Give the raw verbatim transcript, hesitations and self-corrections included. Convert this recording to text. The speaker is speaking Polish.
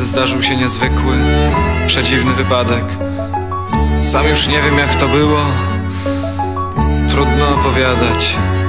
zdarzył się niezwykły, przedziwny wypadek. Sam już nie wiem, jak to było, trudno opowiadać.